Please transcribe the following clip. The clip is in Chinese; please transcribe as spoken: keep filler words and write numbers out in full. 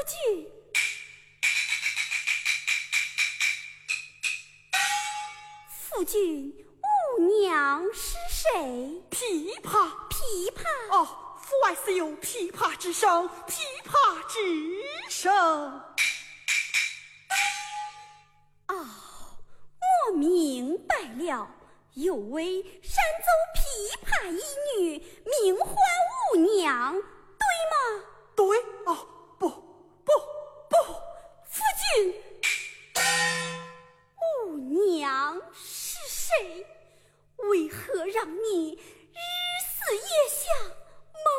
君，夫君，吾娘是谁？ 琵琶。 琵琶。 哦，府外似有琵琶之声，琵琶之声。 哦，我明白了，有位山奏琵琶一女，名唤吾娘。